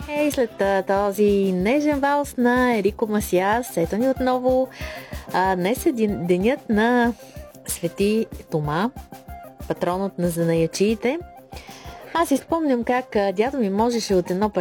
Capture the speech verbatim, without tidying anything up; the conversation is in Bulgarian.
И след а, този нежен валс на Ерико Масиас, ето ни отново. А, днес е денят на Свети Тома, патронът на занаячиите. Аз изпомням как а, дядо ми можеше от едно